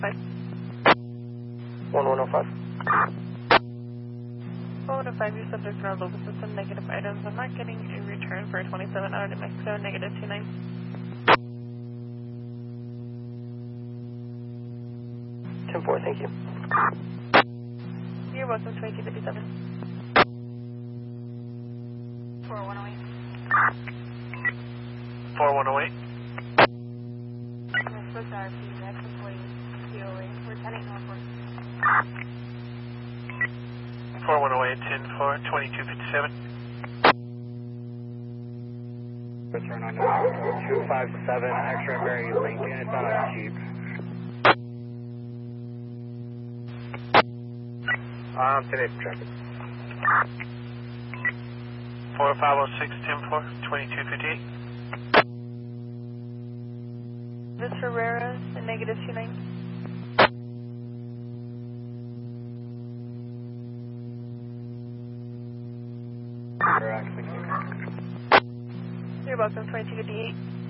1105. 1105, your subject in our local system, negative items. I'm not getting a return for 27 out of New Mexico, negative 29. 10-4, thank you. You're welcome, 2257. 4108. 4108. Swiss RP, that's employee, COA, we're heading northward. 4108, 10-4, 2257. Return on 257, X-ray Mary Lincoln, it's not a Jeep. Today's traffic. 4506, 10-4, 2258. This Herrera, and negative 29. Correct, thank you. You're welcome, 2258.